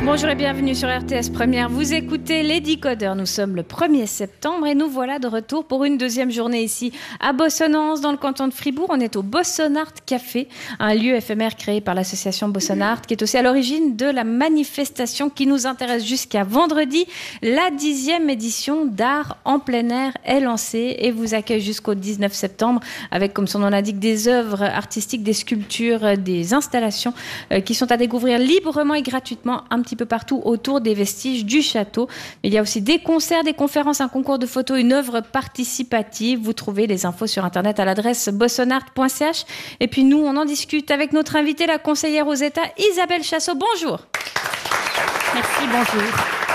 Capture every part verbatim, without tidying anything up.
Bonjour et bienvenue sur R T S Première. Vous écoutez Les Décodeurs. Nous sommes le premier septembre et nous voilà de retour pour une deuxième journée ici à Bossonnance, dans le canton de Fribourg. On est au Bossonart Café, un lieu éphémère créé par l'association Bossonart, qui est aussi à l'origine de la manifestation qui nous intéresse jusqu'à vendredi. La dixième édition d'Art en plein air est lancée et vous accueille jusqu'au dix-neuf septembre avec, comme son nom l'indique, des œuvres artistiques, des sculptures, des installations euh, qui sont à découvrir librement et gratuitement un petit peu partout autour des vestiges du château. Il y a aussi des concerts, des conférences, un concours de photos, une œuvre participative. Vous trouvez les infos sur internet à l'adresse bossonart point c h. Et puis nous, on en discute avec notre invitée, la conseillère aux États, Isabelle Chassot. Bonjour. Merci, bonjour.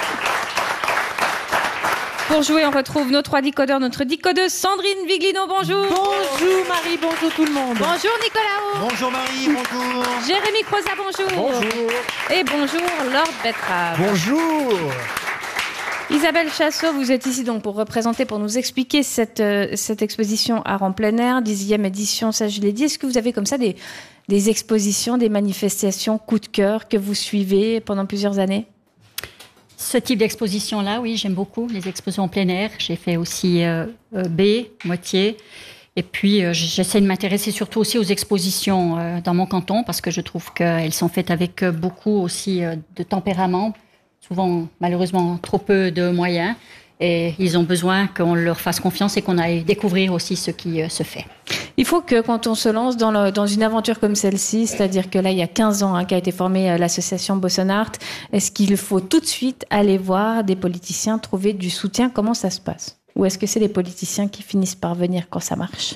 Pour jouer, on retrouve nos trois décodeurs, notre décodeuse Sandrine Viglino. Bonjour. Bonjour Marie, bonjour tout le monde. Bonjour Nicolas Haut. Bonjour Marie, bonjour. Jérémy Croza, bonjour. Bonjour. Et bonjour Lord Betrave. Bonjour. Isabelle Chassot, vous êtes ici donc pour représenter, pour nous expliquer cette, euh, cette exposition Art en plein air, dixième édition, ça je l'ai dit. Est-ce que vous avez comme ça des, des expositions, des manifestations, coup de cœur que vous suivez pendant plusieurs années ? Ce type d'exposition-là, oui, j'aime beaucoup les expositions en plein air. J'ai fait aussi euh, B, Moitié. Et puis, euh, j'essaie de m'intéresser surtout aussi aux expositions euh, dans mon canton parce que je trouve qu'elles sont faites avec beaucoup aussi euh, de tempérament, souvent malheureusement trop peu de moyens. Et ils ont besoin qu'on leur fasse confiance et qu'on aille découvrir aussi ce qui euh, se fait. Il faut que quand on se lance dans, le, dans une aventure comme celle-ci, c'est-à-dire que là, il y a quinze ans hein, qu'a été formée euh, l'association Bossonart, est-ce qu'il faut tout de suite aller voir des politiciens, trouver du soutien? Comment ça se passe? Ou est-ce que c'est les politiciens qui finissent par venir quand ça marche?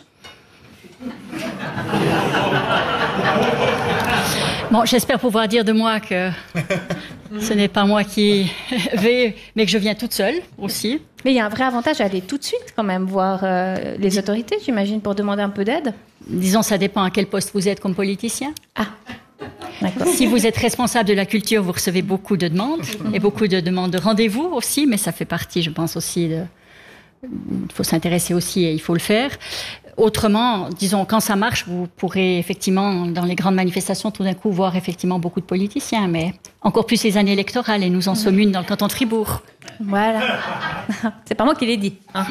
Bon, j'espère pouvoir dire de moi que ce n'est pas moi qui vais, mais que je viens toute seule aussi. Mais il y a un vrai avantage à aller tout de suite quand même voir euh, les autorités, j'imagine, pour demander un peu d'aide. Disons, ça dépend à quel poste vous êtes comme politicien. Ah, d'accord. Si vous êtes responsable de la culture, vous recevez beaucoup de demandes et beaucoup de demandes de rendez-vous aussi, mais ça fait partie, je pense aussi, de... il faut s'intéresser aussi et il faut le faire. Autrement, disons, quand ça marche, vous pourrez effectivement, dans les grandes manifestations, tout d'un coup, voir effectivement beaucoup de politiciens, mais encore plus les années électorales, et nous en sommes une dans le canton de Fribourg. Voilà. C'est pas moi qui l'ai dit. Hein.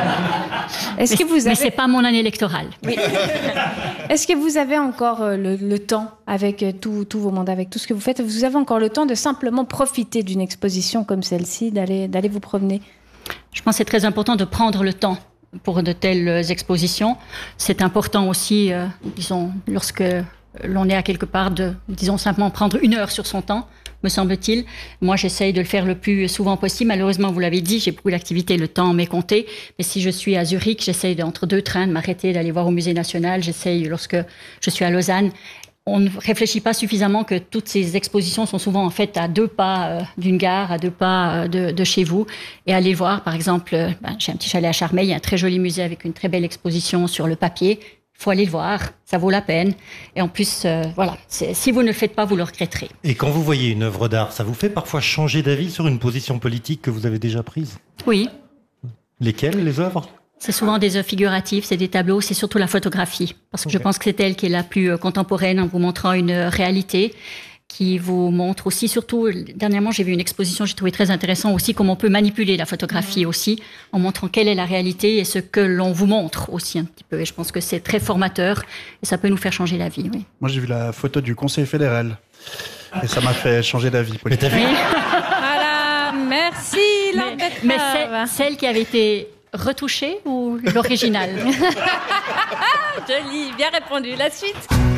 Est-ce mais, que vous avez... mais c'est pas mon année électorale. Oui. Est-ce que vous avez encore le, le temps, avec tous vos mandats, avec tout ce que vous faites, vous avez encore le temps de simplement profiter d'une exposition comme celle-ci, d'aller, d'aller vous promener? Je pense que c'est très important de prendre le temps pour de telles expositions. C'est important aussi, euh, disons, lorsque l'on est à quelque part, de, disons, simplement prendre une heure sur son temps, me semble-t-il. Moi, j'essaye de le faire le plus souvent possible. Malheureusement, vous l'avez dit, j'ai beaucoup d'activités, le temps m'est compté. Mais si je suis à Zurich, j'essaye de, entre deux trains de m'arrêter, d'aller voir au Musée national. J'essaye, lorsque je suis à Lausanne, on ne réfléchit pas suffisamment que toutes ces expositions sont souvent en fait à deux pas euh, d'une gare, à deux pas euh, de, de chez vous. Et aller voir, par exemple, euh, ben, j'ai un petit chalet à Charmeil, il y a un très joli musée avec une très belle exposition sur le papier. Il faut aller le voir, ça vaut la peine. Et en plus, euh, voilà, si vous ne le faites pas, vous le regretterez. Et quand vous voyez une œuvre d'art, ça vous fait parfois changer d'avis sur une position politique que vous avez déjà prise? Oui. Lesquelles, les œuvres? C'est souvent des œuvres figuratives, c'est des tableaux, c'est surtout la photographie. Parce que okay. Je pense que c'est elle qui est la plus contemporaine en vous montrant une réalité qui vous montre aussi, surtout, dernièrement j'ai vu une exposition, j'ai trouvé très intéressant aussi comment on peut manipuler la photographie mmh. aussi, en montrant quelle est la réalité et ce que l'on vous montre aussi un petit peu. Et je pense que c'est très formateur et ça peut nous faire changer la vie. Oui. Moi j'ai vu la photo du conseil fédéral et ça m'a fait changer d'avis. Mais t'as vu? Voilà, merci Lord Betrave. Mais, mais c'est celle qui avait été retouchée ou l'original? Joli, bien répondu. La suite.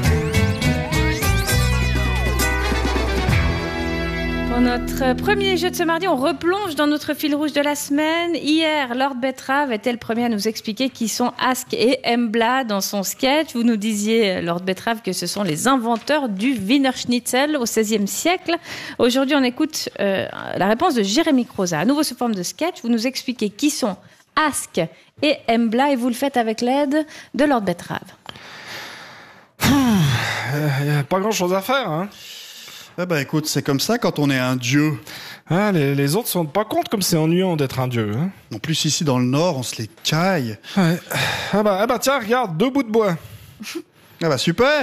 Pour notre premier jeu de ce mardi, on replonge dans notre fil rouge de la semaine. Hier, Lord Betrave était le premier à nous expliquer qui sont Ask et Embla dans son sketch. Vous nous disiez, Lord Betrave, que ce sont les inventeurs du Wiener Schnitzel au seizième siècle. Aujourd'hui, on écoute euh, la réponse de Jérémy Croza. À nouveau sous forme de sketch, vous nous expliquez qui sont Ask et Embla et vous le faites avec l'aide de Lord Betrave. Il n'y a pas grand-chose à faire, hein. Eh ben écoute, c'est comme ça quand on est un dieu. Ah, les, les autres se rendent pas compte comme c'est ennuyant d'être un dieu. Hein. En plus, ici dans le Nord, on se les caille. Ouais. Ah bah, ah bah tiens, regarde, deux bouts de bois. Ah bah super.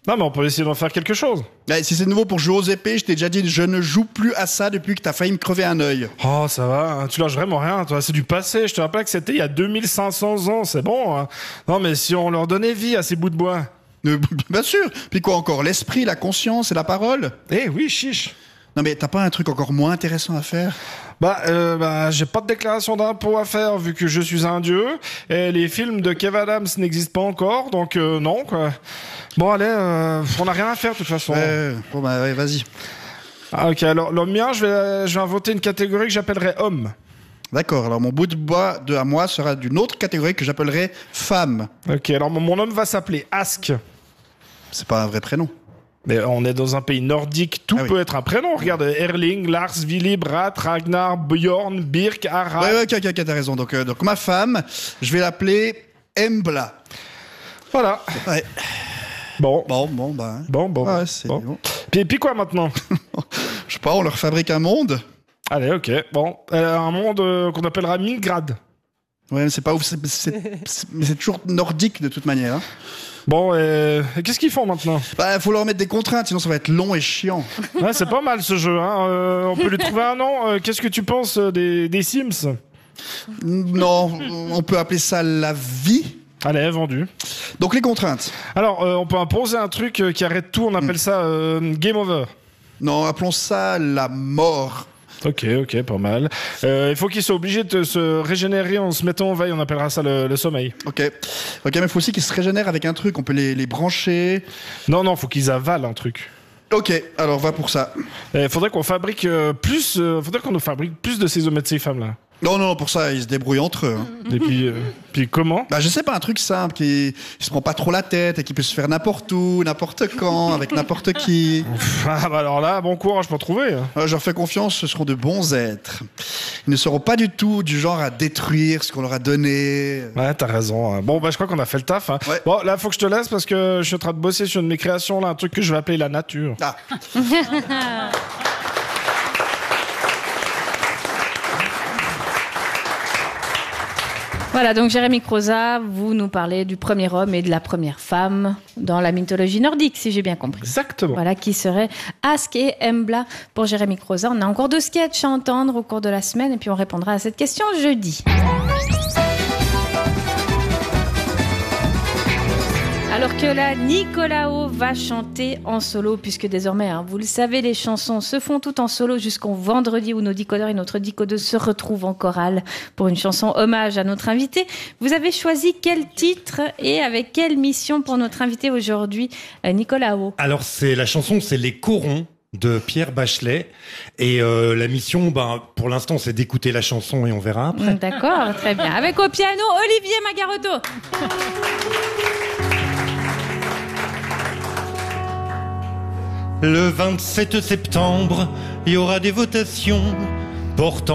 Non, mais on peut essayer d'en faire quelque chose. Ouais, si c'est nouveau pour jouer aux épées, je t'ai déjà dit, je ne joue plus à ça depuis que t'as failli me crever un œil. Oh, ça va, hein, tu lâches vraiment rien, toi. C'est du passé. Je te rappelle que c'était il y a deux mille cinq cents ans, c'est bon. Hein. Non, mais si on leur donnait vie à ces bouts de bois. Euh, bien sûr. Puis quoi encore? L'esprit, la conscience et la parole? Eh oui, chiche. Non mais t'as pas un truc encore moins intéressant à faire? Bah, euh, bah, j'ai pas de déclaration d'impôt à faire vu que je suis un dieu. Et les films de Kev Adams n'existent pas encore, donc euh, non, quoi. Bon, allez, euh, on n'a rien à faire de toute façon. Ouais, bon bah ouais, vas-y. Ah, ok, alors le mien, je vais, je vais inventer une catégorie que j'appellerai homme. D'accord, alors mon bout de bois de à moi sera d'une autre catégorie que j'appellerai femme. Ok, alors mon, mon homme va s'appeler Ask. C'est pas un vrai prénom. Mais on est dans un pays nordique, tout Ah oui. peut être un prénom. Regarde, Erling, Lars, Willy, Brat, Ragnar, Bjorn, Birk, Harald. Ouais, ouais, ok, ok, ok, t'as raison. Donc, euh, donc ma femme, je vais l'appeler Embla. Voilà. Ouais. Bon. Bon, bon, bah. hein. Bon, bon. Ouais, c'est bon. bon. Puis, puis quoi maintenant? Je sais pas, on leur fabrique un monde. Allez, ok. Bon, euh, un monde euh, qu'on appellera Milgrad. Ouais, mais c'est pas ouf. C'est, c'est, c'est, mais c'est toujours nordique de toute manière. Hein. Bon, euh, et qu'est-ce qu'ils font maintenant? Bah, faut leur mettre des contraintes, sinon ça va être long et chiant. Ouais, c'est pas mal ce jeu. Hein. Euh, on peut lui trouver un nom. Euh, qu'est-ce que tu penses euh, des, des Sims? Non, on peut appeler ça la vie. Allez, vendu. Donc les contraintes. Alors, euh, on peut imposer un truc euh, qui arrête tout. On appelle Mm. ça euh, game over. Non, appelons ça la mort. Ok, ok, pas mal. Euh, il faut qu'ils soient obligés de se régénérer en se mettant en veille. On appellera ça le, le sommeil. Ok. Ok, mais il faut aussi qu'ils se régénèrent avec un truc. On peut les, les brancher. Non, non, faut qu'ils avalent un truc. Ok, alors va pour ça. Il faudrait qu'on fabrique euh, plus. Euh, faudrait qu'on nous fabrique plus de ces hommes et de ces femmes là. Non, non, pour ça, ils se débrouillent entre eux. hein. Et puis, euh, puis comment? Bah, je sais pas, un truc simple qui il se prend pas trop la tête et qui peut se faire n'importe où, n'importe quand, avec n'importe qui. Ah bah alors là, bon courage pour trouver. Euh, je leur fais confiance, ce seront de bons êtres. Ils ne seront pas du tout du genre à détruire ce qu'on leur a donné. Ouais, t'as raison. hein. Bon, bah je crois qu'on a fait le taf. Hein. Ouais. Bon, là, faut que je te laisse parce que je suis en train de bosser sur une de mes créations, là, un truc que je vais appeler la nature. Ah, Voilà, donc Jérémy Croza, vous nous parlez du premier homme et de la première femme dans la mythologie nordique, si j'ai bien compris. Exactement. Voilà, qui serait Ask et Embla pour Jérémy Croza. On a encore deux sketchs à entendre au cours de la semaine et puis on répondra à cette question jeudi. Alors que là, Nicolao va chanter en solo, puisque désormais, hein, vous le savez, les chansons se font toutes en solo jusqu'au vendredi où nos décodeurs et notre décodeuse se retrouvent en chorale pour une chanson hommage à notre invité. Vous avez choisi quel titre et avec quelle mission pour notre invité aujourd'hui, euh, Nicolao? Alors, c'est la chanson, c'est Les Corons de Pierre Bachelet. Et euh, la mission, ben, pour l'instant, c'est d'écouter la chanson et on verra après. D'accord, très bien. Avec au piano, Olivier Magaroto. Le vingt-sept septembre, il y aura des votations portant